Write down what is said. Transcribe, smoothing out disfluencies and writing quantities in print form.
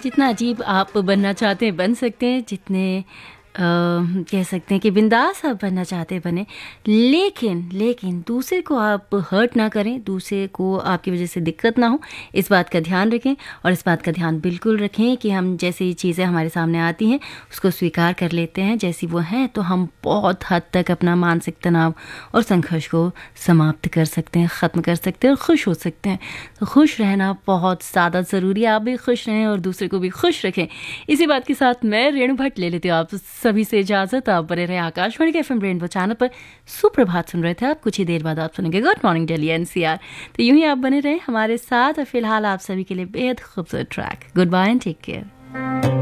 जितना अजीब आप बनना चाहते हैं बन सकते हैं, जितने कह सकते हैं कि बिंदास आप बनना चाहते हैं बने, लेकिन दूसरे को आप हर्ट ना करें, दूसरे को आपकी वजह से दिक्कत ना हो, इस बात का ध्यान रखें। और इस बात का ध्यान बिल्कुल रखें कि हम जैसी चीज़ें हमारे सामने आती हैं उसको स्वीकार कर लेते हैं जैसी वो हैं, तो हम बहुत हद तक अपना मानसिक तनाव और संघर्ष को समाप्त कर सकते हैं, ख़त्म कर सकते हैं और खुश हो सकते हैं। तो खुश रहना बहुत ज़्यादा ज़रूरी है। आप भी खुश रहें और दूसरे को भी खुश रखें। इसी बात के साथ मैं रेणु भट्ट ले लेती हूँ आप सभी से इजाजत। आप बने रहे आकाशवाणी के एफएम रेनबो चैनल पर। सुप्रभात सुन रहे थे आप, कुछ ही देर बाद आप सुनेंगे गुड मॉर्निंग दिल्ली एनसीआर। तो यूं ही आप बने रहे हमारे साथ। और फिलहाल आप सभी के लिए बेहद खूबसूरत track good bye and take care.